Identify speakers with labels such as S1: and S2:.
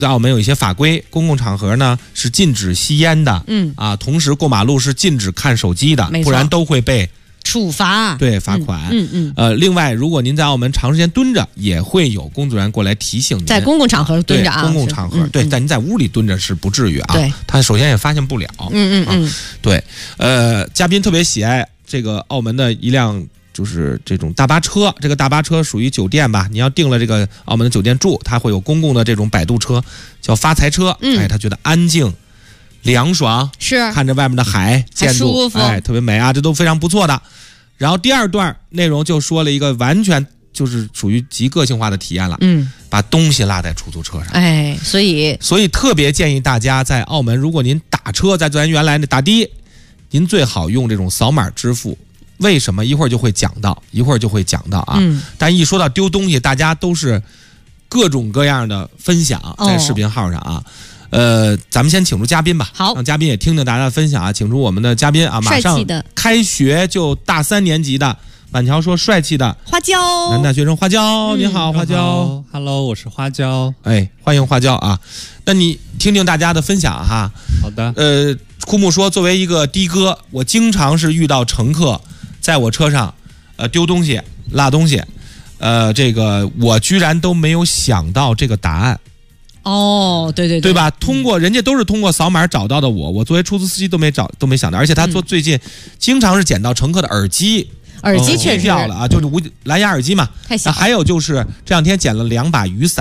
S1: 在澳门有一些法规，公共场合呢是禁止吸烟的，同时过马路是禁止看手机的，不然都会被
S2: 处罚，
S1: 对，罚款。另外，如果您在澳门长时间蹲着，也会有工作人员过来提醒您。
S2: 在公共场合蹲着啊，
S1: 公共场合对，但您在屋里蹲着是不至于啊。
S2: 对，
S1: 他首先也发现不了。对，嘉宾特别喜爱这个澳门的一辆。就是这种大巴车，这个大巴车属于酒店吧？你要订了这个澳门的酒店住，它会有公共的这种摆渡车，叫发财车。他觉得安静、凉爽，
S2: 是
S1: 看着外面的海、建筑，特别美啊，这都非常不错的。然后第二段内容就说了一个完全就是属于极个性化的体验了。把东西落在出租车上。所以特别建议大家在澳门，如果您打车，在咱原来的打的，您最好用这种扫码支付。为什么？一会儿就会讲到啊。但一说到丢东西，大家都是各种各样的分享在视频号上啊。咱们先请出嘉宾吧，
S2: 好，
S1: 让嘉宾也听听大家的分享啊。请出我们的嘉宾啊，马上开学就大3年级的，板桥说帅气的
S2: 花椒，
S1: 男大学生花椒，你好，花椒
S3: ，Hello， 我是花椒，
S1: 欢迎花椒啊。那你听听大家的分享哈。
S3: 好的。
S1: 枯木说，作为一个的哥，我经常是遇到乘客在我车上，丢东西、落东西，这个我居然都没有想到这个答案。
S2: 对
S1: 吧？人家都是通过扫码找到的我作为出租司机都没想到，而且他说最近经常是捡到乘客的耳机
S2: 确实
S1: 掉了啊，就是蓝牙耳机嘛。
S2: 太小了。
S1: 还有就是这两天捡了2把雨伞。